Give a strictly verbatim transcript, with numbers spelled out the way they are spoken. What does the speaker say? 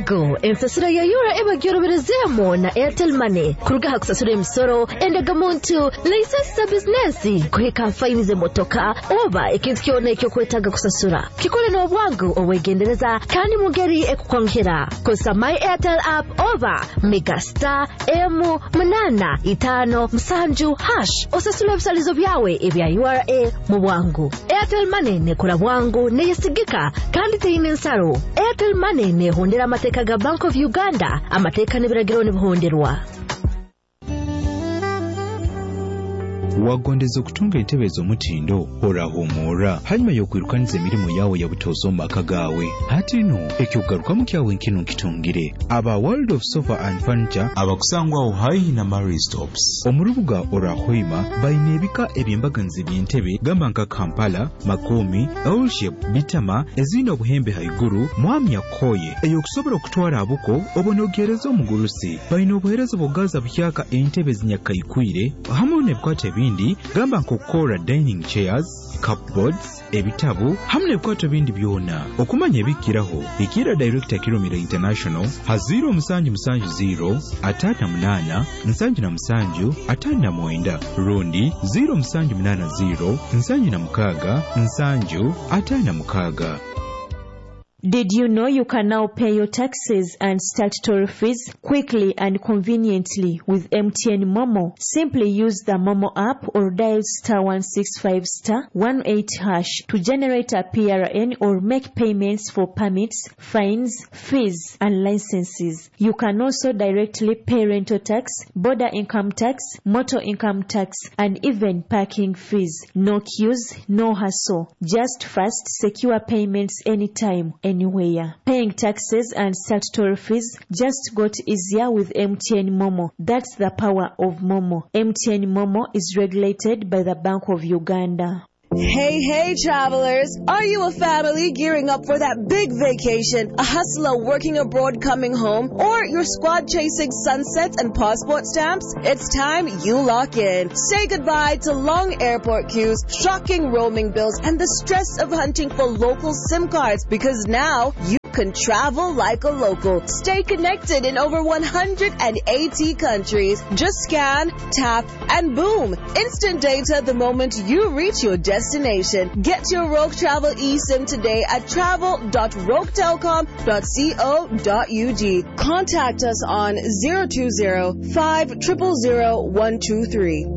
Ego ensasiro ya yura eba gyoroberezemo na Airtel Money kuruga hakusasura emisoro endaga muntu license business kuheka fine ze motoka oba ikintu kyone ekyo kwetaga kusasura kikole no bwangu owegendereza kandi mugeri ekukwankira kosa my Airtel app oba megastar M munana itano msanju hash osasula bisalizo byawe ebya U R A mu bwangu. Airtel Money ne kula bwangu ne yesigika kandi teyine nsaro. Airtel Money ne hondera amateka ga Bank of Uganda amateka ne biragiro ne buhonderwa. Wagondeza okutunga entebe z'omutindo orahumura hanyuma y'okwirukaniza emirimu yawe ya butozo mu maka gawe hati no ekyugaruka mu kyawe nkino nkitungire aba World of Sofa and Furniture abakusangwa Ohio na Mary Stops omurubuga orahoima bayina ebika ebyembaganzi by'entebe gamba nka Kampala Makomi L-shape bitama ezina obuhembe haiguru mwami yakoye eyokusobola okutwala abuko obonogereza omugulusi bayina obuherezo bwogaza bukyaka entebe zinyakaikwire hamwe n'ebikwate bindi gamba nkokora dining chairs cupboards ebitabu hamwe n'ebikwato bindi byona okumanya ebikiraho ikira director Kilomita International ha zero musanju musanju zero atana munana nsanju na musanju atana mwenda rundi zero musanju munana zero nsanju na mukaga nsanju atana mukaga. Did you know you can now pay your taxes and statutory fees quickly and conveniently with M T N Momo? Simply use the Momo app or dial star one six five star one eight hash to generate a P R N or make payments for permits, fines, fees, and licenses. You can also directly pay rental tax, border income tax, motor income tax, and even parking fees. No queues, no hassle. Just fast, secure payments anytime, anywhere. Paying taxes and statutory fees just got easier with M T N Momo. That's the power of Momo. M T N Momo is regulated by the Bank of Uganda. Hey, hey, travelers! Are you a family gearing up for that big vacation, a hustler working abroad coming home, or your squad chasing sunsets and passport stamps? It's time you lock in. Say goodbye to long airport queues, shocking roaming bills, and the stress of hunting for local SIM cards, because now you can travel like a local. Stay connected in over one hundred eighty countries. Just scan, tap, and boom! Instant data the moment you reach your destination. Get your Rogue Travel eSIM today at travel dot rogue telecom dot co dot u g. Contact us on zero two zero five zero zero zero one two three.